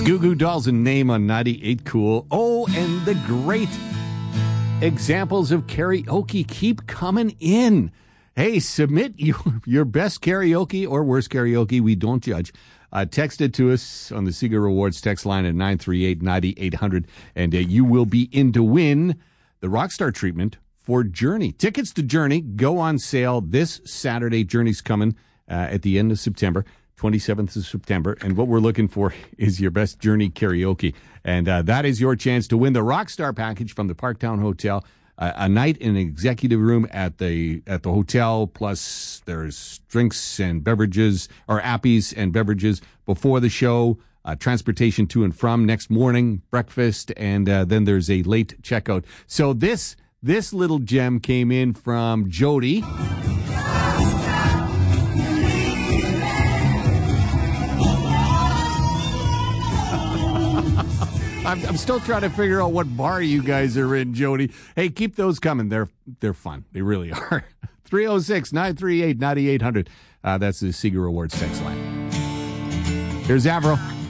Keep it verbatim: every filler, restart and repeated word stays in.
Goo Goo Dolls and Name on ninety-eight Cool. Oh, and the great examples of karaoke keep coming in. Hey, submit your, your best karaoke or worst karaoke. We don't judge. Uh, text it to us on the Seeger Rewards text line at nine three eight, nine eight hundred, and uh, you will be in to win the Rockstar treatment for Journey. Tickets to Journey go on sale this Saturday. Journey's coming uh, at the end of September, twenty-seventh of September, and what we're looking for is your best Journey karaoke. And uh, that is your chance to win the Rockstar package from the Parktown Hotel. Uh, a night in an executive room at the at the hotel, plus there's drinks and beverages, or appies and beverages before the show, uh, transportation to and from next morning, breakfast, and uh, then there's a late checkout. So this this little gem came in from Jody. I'm, I'm still trying to figure out what bar you guys are in, Jody. Hey, keep those coming. They're they're fun. They really are. three oh six, nine three eight, nine eight hundred. Uh, that's the Seeger Rewards text line. Here's Avril.